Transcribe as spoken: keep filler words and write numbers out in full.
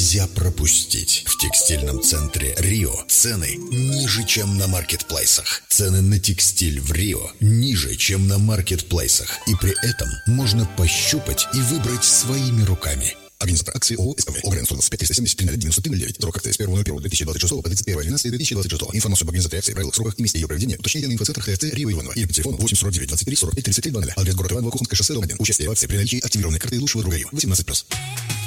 нельзя пропустить. В текстильном центре Рио цены ниже, чем на маркетплейсах. Цены на текстиль в Рио ниже, чем на маркетплейсах. И при этом можно пощупать и выбрать своими руками. Организатор акции ООО «СКВ». ОГРН сто двадцать пять триста семьдесят тринадцать девяносто три ноль девять. Срок акции с первого ноль первого две тысячи двадцать шестого по тридцать первое двенадцатое две тысячи двадцать шестого. Информацию об организации акции, правилах, сроках и месте ее проведения уточните на инфоцентрах ТФЦ Рио Иваново или по телефону восемь сорок девять двадцать три сорок пять тридцать три двадцать. Адрес город Иваново, Кухонское шоссе, дом один. Участие в акции при наличии активированной карты лучшего друга Рио. восемнадцать плюс.